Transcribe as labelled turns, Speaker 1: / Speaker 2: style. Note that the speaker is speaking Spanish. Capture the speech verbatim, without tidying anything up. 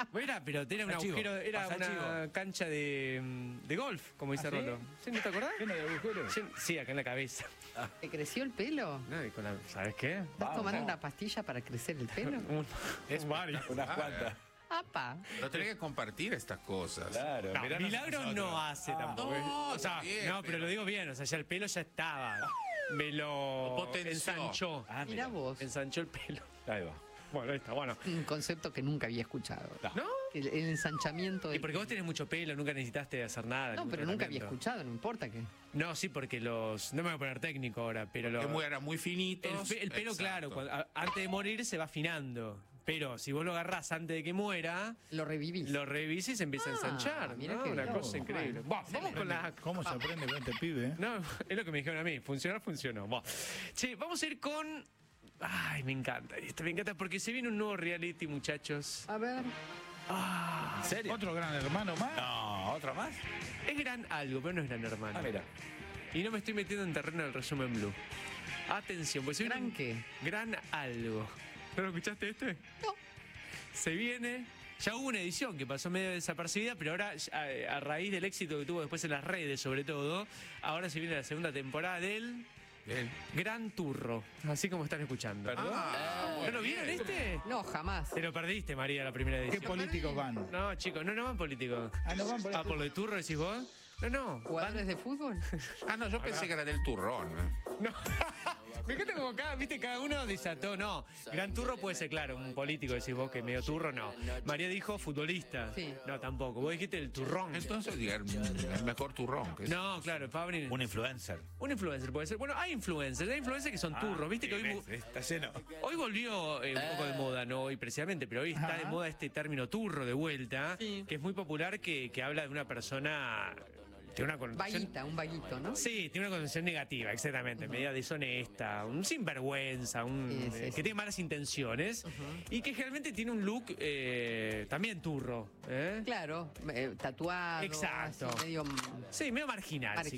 Speaker 1: Era, pero era un
Speaker 2: Pasa chivo,
Speaker 1: agujero, era
Speaker 2: pasa
Speaker 1: una
Speaker 2: chivo.
Speaker 1: cancha de, de golf, como dice
Speaker 2: ¿Ah, sí?
Speaker 1: Rolo. ¿Sí? ¿No te acordás?
Speaker 2: ¿Tiene de agujeros?
Speaker 1: Sí, sí, acá en la cabeza.
Speaker 3: ¿Te creció el pelo?
Speaker 1: No, y con la- ¿Sabes qué?
Speaker 3: ¿Estás
Speaker 2: Vamos.
Speaker 3: tomando una pastilla para crecer el pelo?
Speaker 1: Un-
Speaker 4: Es varios.
Speaker 2: Unas cuantas.
Speaker 3: ¡Apa!
Speaker 4: No tenés que compartir estas cosas.
Speaker 2: Claro.
Speaker 1: No,
Speaker 2: miranos
Speaker 1: milagro
Speaker 2: nosotros.
Speaker 1: no hace tampoco. ¿eh?
Speaker 4: no,
Speaker 1: o sea,
Speaker 4: está bien,
Speaker 1: no, pero,
Speaker 4: pero-
Speaker 1: lo digo bien, o sea, ya el pelo ya estaba. Me lo
Speaker 4: Lo potenció.
Speaker 1: ensanchó.
Speaker 2: Ah,
Speaker 3: Mirá
Speaker 2: mira.
Speaker 3: vos.
Speaker 1: Ensanchó el pelo.
Speaker 2: Ahí va.
Speaker 1: Bueno, ahí está, bueno.
Speaker 3: Un concepto que nunca había escuchado.
Speaker 1: ¿No?
Speaker 3: El, el ensanchamiento
Speaker 1: Y
Speaker 3: del...
Speaker 1: porque vos tenés mucho pelo, nunca necesitaste hacer nada.
Speaker 3: No,
Speaker 1: ningún
Speaker 3: pero nunca había
Speaker 1: tratamiento.
Speaker 3: escuchado, no importa que...
Speaker 1: No, sí, porque los... No me voy a poner técnico ahora, pero los...
Speaker 4: Que muy- eran muy finitos.
Speaker 1: El, pe- el pelo,
Speaker 4: Exacto.
Speaker 1: claro, cuando- a- antes de morir se va afinando. Pero si vos lo agarrás antes de que muera,
Speaker 3: Lo revivís.
Speaker 1: lo revisís y se empieza
Speaker 3: Ah,
Speaker 1: a ensanchar.
Speaker 3: mirá
Speaker 1: ¿no?
Speaker 3: qué
Speaker 1: Una
Speaker 3: bien.
Speaker 1: cosa increíble.
Speaker 3: Bueno,
Speaker 1: Buah, vamos con la...
Speaker 5: ¿Cómo se aprende con este pibe? eh?
Speaker 1: No, es lo que me dijeron a mí. Funcionar, funcionó. Buah. Che, vamos a ir con... Ay, me encanta esto, me encanta porque se viene un nuevo reality, muchachos.
Speaker 3: A ver...
Speaker 1: Ah,
Speaker 2: ¿En serio?
Speaker 5: ¿Otro gran hermano más?
Speaker 2: No, ¿otro más?
Speaker 1: es gran algo, pero no es gran hermano.
Speaker 2: Ah, mira.
Speaker 1: Y no me estoy metiendo en terreno del resumen blue. Atención, pues se viene
Speaker 3: ¿Gran
Speaker 1: un-
Speaker 3: qué?
Speaker 1: Gran algo. ¿No lo escuchaste este?
Speaker 3: No.
Speaker 1: Se viene. Ya hubo una edición que pasó medio desapercibida, pero ahora, a, a raíz del éxito que tuvo después en las redes, sobre todo, ahora se viene la segunda temporada del
Speaker 4: Bien.
Speaker 1: Gran Turro. Así como están escuchando.
Speaker 2: ¿Perdón?
Speaker 4: Ah,
Speaker 1: ¿No lo vieron
Speaker 4: bien.
Speaker 1: este?
Speaker 3: No, jamás.
Speaker 1: Te lo perdiste, María, la primera
Speaker 5: ¿Qué
Speaker 1: edición.
Speaker 5: políticos van?
Speaker 1: No, chicos, no, no van políticos.
Speaker 5: Ah, no van por
Speaker 1: Ah, por lo de Turro decís vos. No, no.
Speaker 3: ¿Jugadores de fútbol?
Speaker 4: Ah, no, yo pensé que era del turrón. ¿eh?
Speaker 1: No. Me encanta como cada, viste, cada uno desató, no. Gran turro puede ser, claro, un político, decís vos que medio turro, no. María dijo futbolista.
Speaker 3: Sí.
Speaker 1: No, tampoco. Vos dijiste el turrón.
Speaker 4: Entonces, diga, el mejor turrón. que es-
Speaker 1: No, claro, Fabri.
Speaker 2: Un influencer.
Speaker 1: Un influencer puede ser. Bueno, hay influencers, hay influencers que son turros. Viste que hoy,
Speaker 2: ves, está lleno.
Speaker 1: hoy volvió eh, un poco de moda, no hoy precisamente, pero hoy está de moda este término turro de vuelta,
Speaker 3: Sí.
Speaker 1: que es muy popular, que, que habla de una persona. Tiene una connotación.
Speaker 3: Vaguita, un vaguito, ¿no?
Speaker 1: Sí, tiene una connotación negativa, exactamente, media deshonesta, un sinvergüenza, un,
Speaker 3: Sí, sí,
Speaker 1: eh,
Speaker 3: sí.
Speaker 1: que tiene malas intenciones y que generalmente tiene un look eh, también turro. ¿eh?
Speaker 3: Claro, eh, tatuado.
Speaker 1: Exacto.
Speaker 3: así, medio...
Speaker 1: Sí, medio marginal, si
Speaker 3: Marginal,